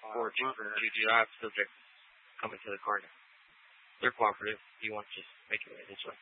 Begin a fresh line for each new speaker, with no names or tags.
or do you have subjects coming to the car? They're cooperative. You want to just make it this way.